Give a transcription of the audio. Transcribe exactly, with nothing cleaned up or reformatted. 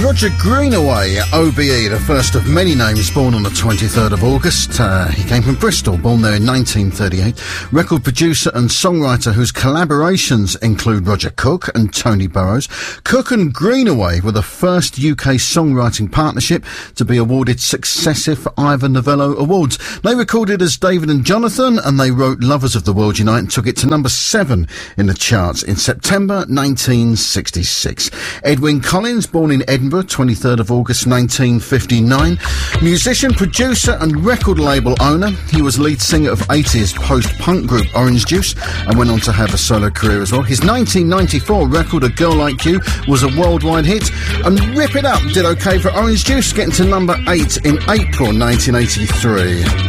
Roger Greenaway, O B E, the first of many names, born on the twenty-third of August. Uh, he came from Bristol, born there in nineteen thirty-eight. Record producer and songwriter whose collaborations include Roger Cook and Tony Burrows. Cook and Greenaway were the first U K songwriting partnership to be awarded successive Ivor Novello Awards. They recorded as David and Jonathan, and they wrote Lovers of the World Unite and took it to number seven in the charts in September nineteen sixty-six. Edwyn Collins, born in Edinburgh, twenty-third of August nineteen fifty-nine. Musician, producer and record label owner. He was lead singer of eighties post-punk group Orange Juice and went on to have a solo career as well. His nineteen ninety-four record A Girl Like You was a worldwide hit, and Rip It Up did okay for Orange Juice, getting to number eight in April nineteen eighty-three.